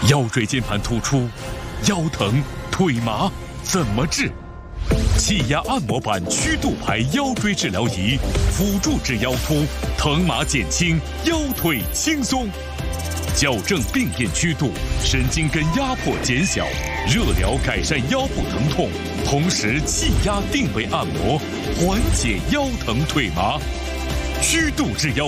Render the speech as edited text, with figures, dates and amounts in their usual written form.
腰椎间盘突出，腰疼腿麻怎么治？气压按摩板曲度牌腰椎治疗仪，辅助治腰突，疼麻减轻，腰腿轻松。矫正病变曲度，神经根压迫减小，热疗改善腰部疼痛，同时气压定位按摩，缓解腰疼腿麻，曲度治腰。